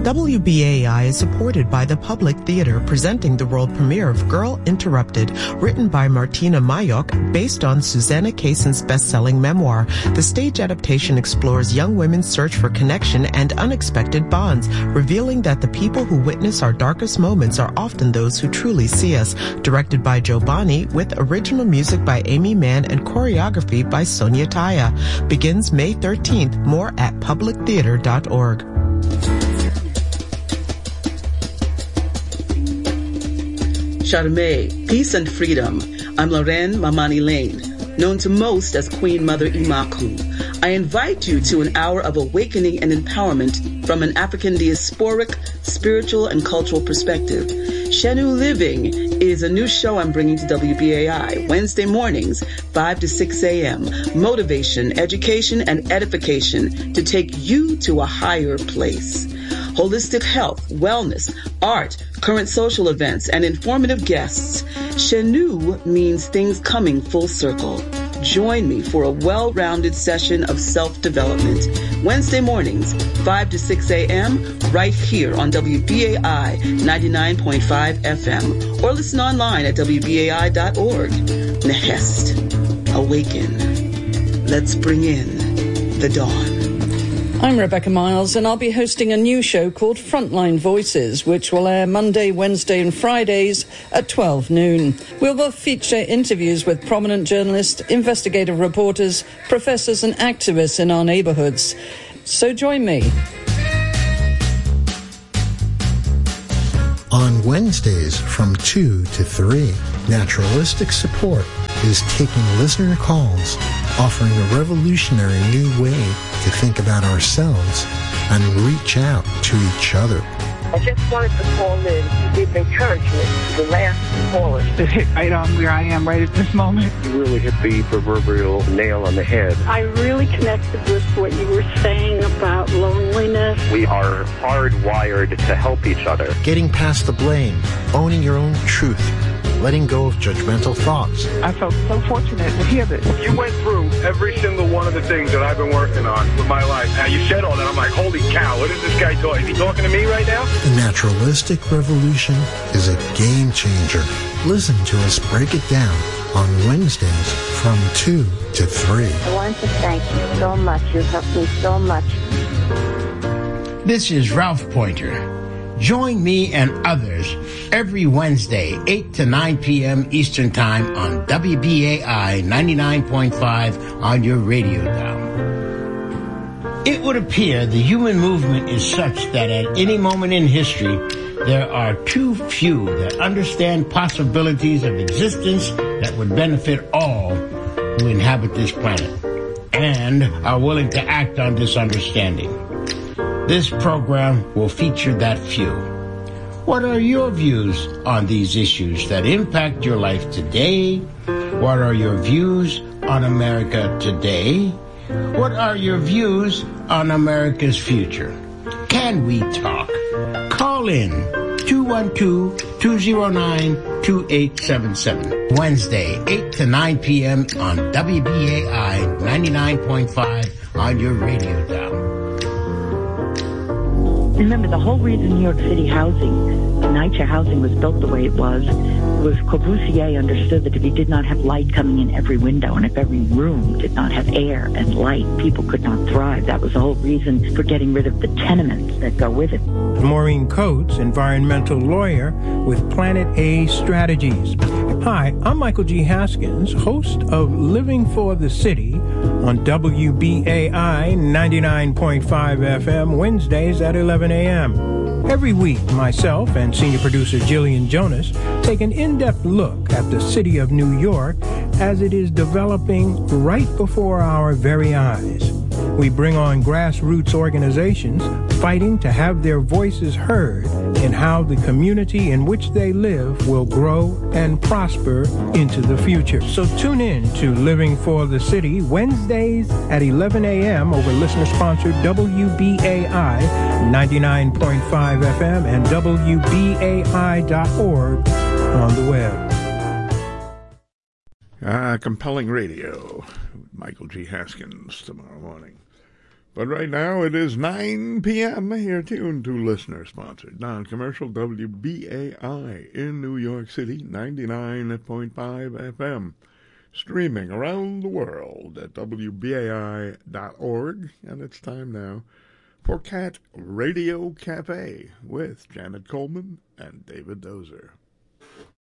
WBAI is supported by the Public Theater, presenting the world premiere of Girl Interrupted, written by Martina Mayok, based on Susanna Kayson's best-selling memoir. The stage adaptation explores young women's search for connection and unexpected bonds, revealing that the people who witness our darkest moments are often those who truly see us. Directed by Joe Bonney, with original music by Amy Mann and choreography by Sonia Taya. Begins May 13th. More at publictheater.org. Charme, Peace and Freedom. I'm Loren Mamani Lane, known to most as Queen Mother Imaku. I invite you to an hour of awakening and empowerment from an African diasporic, spiritual, and cultural perspective. Shenu Living is a new show I'm bringing to WBAI, Wednesday mornings, 5 to 6 a.m. Motivation, education, and edification to take you to a higher place. Holistic health, wellness, art, current social events, and informative guests. Shenu means things coming full circle. Join me for a well-rounded session of self-development. Wednesday mornings, 5 to 6 a.m., right here on WBAI 99.5 FM. Or listen online at WBAI.org. Nehest. Awaken. Let's bring in the dawn. I'm Rebecca Miles, and I'll be hosting a new show called Frontline Voices, which will air Monday, Wednesday and Fridays at 12 noon. We'll both feature interviews with prominent journalists, investigative reporters, professors and activists in our neighborhoods. So join me. On Wednesdays from 2 to 3, Naturalistic Support is taking listener calls, offering a revolutionary new way to think about ourselves and reach out to each other. I just wanted to call in to give encouragement to the last callers. It hit right on where I am right at this moment. You really hit the proverbial nail on the head. I really connected with what you were saying about loneliness. We are hardwired to help each other. Getting past the blame, owning your own truth, letting go of judgmental thoughts. I felt so fortunate to hear this. You went through every single one of the things that I've been working on with my life. Now you said all that, I'm like, holy cow, what is this guy talking? Is he talking to me right now? The naturalistic revolution is a game changer. Listen to us break it down on Wednesdays from 2 to 3. I want to thank you so much. You've helped me so much. This is Ralph Pointer. Join me and others every Wednesday, 8 to 9 p.m. Eastern Time on WBAI 99.5 on your radio dial. It would appear the human movement is such that at any moment in history, there are too few that understand possibilities of existence that would benefit all who inhabit this planet and are willing to act on this understanding. This program will feature that few. What are your views on these issues that impact your life today? What are your views on America today? What are your views on America's future? Can we talk? Call in 212-209-2877. Wednesday, 8 to 9 p.m. on WBAI 99.5 on your radio dial. Remember, the whole reason New York City housing, NYCHA housing, was built the way it was Corbusier understood that if he did not have light coming in every window and if every room did not have air and light, people could not thrive. That was the whole reason for getting rid of the tenements that go with it. Maureen Coates, environmental lawyer with Planet A Strategies. Hi, I'm Michael G. Haskins, host of Living for the City on WBAI 99.5 FM, Wednesdays at 11 a.m. Every week, myself and senior producer Jillian Jonas take an in-depth look at the city of New York as it is developing right before our very eyes. We bring on grassroots organizations fighting to have their voices heard in how the community in which they live will grow and prosper into the future. So tune in to Living for the City, Wednesdays at 11 a.m. over listener-sponsored WBAI 99.5 FM and WBAI.org on the web. Compelling radio. Michael G. Haskins tomorrow morning. But right now it is 9 p.m. You're tuned to listener-sponsored, non-commercial WBAI in New York City, 99.5 FM. Streaming around the world at WBAI.org. And it's time now for Cat Radio Cafe with Janet Coleman and David Dozer.